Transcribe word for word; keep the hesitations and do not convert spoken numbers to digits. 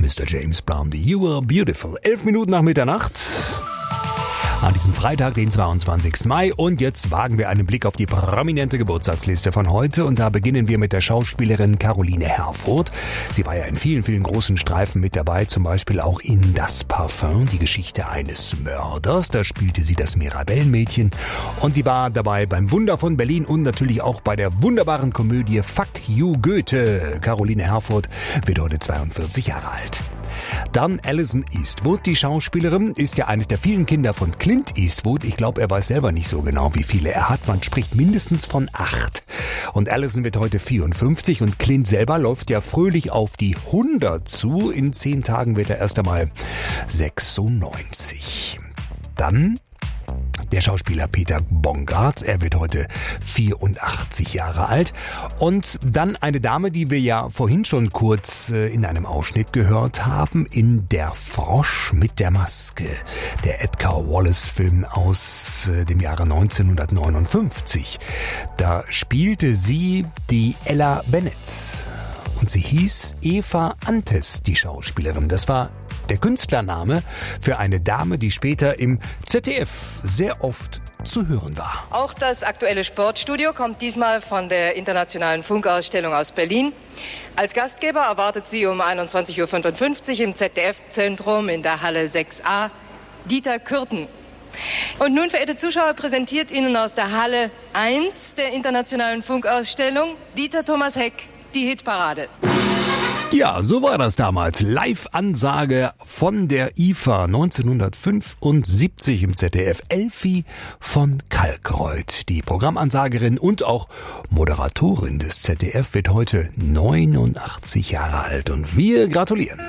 Mister James Brown, You Are Beautiful. Elf Minuten nach Mitternacht. An diesem Freitag, den zweiundzwanzigsten Mai. Und jetzt wagen wir einen Blick auf die prominente Geburtstagsliste von heute. Und da beginnen wir mit der Schauspielerin Caroline Herfurth. Sie war ja in vielen, vielen großen Streifen mit dabei. Zum Beispiel auch in Das Parfum, die Geschichte eines Mörders. Da spielte sie das Mirabellenmädchen. Und sie war dabei beim Wunder von Berlin und natürlich auch bei der wunderbaren Komödie Fuck You Goethe. Caroline Herfurth wird heute zweiundvierzig Jahre alt. Dann Alison Eastwood, die Schauspielerin, ist ja eines der vielen Kinder von Clint Eastwood. Ich glaube, er weiß selber nicht so genau, wie viele er hat. Man spricht mindestens von acht. Und Alison wird heute vierundfünfzig und Clint selber läuft ja fröhlich auf die hundert zu. In zehn Tagen wird er erst einmal sechsundneunzig. Dann der Schauspieler Peter Bongartz, er wird heute vierundachtzig Jahre alt. Und dann eine Dame, die wir ja vorhin schon kurz in einem Ausschnitt gehört haben, in Der Frosch mit der Maske. Der Edgar Wallace-Film aus dem Jahre neunzehnhundertneunundfünfzig. Da spielte sie die Ella Bennett. Und sie hieß Eva Antes, die Schauspielerin. Das war der Künstlername für eine Dame, die später im Z D F sehr oft zu hören war. Auch das aktuelle Sportstudio kommt diesmal von der Internationalen Funkausstellung aus Berlin. Als Gastgeber erwartet sie um einundzwanzig Uhr fünfundfünfzig im Z D F-Zentrum in der Halle sechs a Dieter Kürten. Und nun, verehrte Zuschauer, präsentiert Ihnen aus der Halle eins der Internationalen Funkausstellung Dieter Thomas Heck, die Hitparade. Ja, so war das damals. Live-Ansage von der I F A neunzehnhundertfünfundsiebzig im Z D F. Elfi von Kalkreuth, die Programmansagerin und auch Moderatorin des Z D F, wird heute neunundachtzig Jahre alt und wir gratulieren.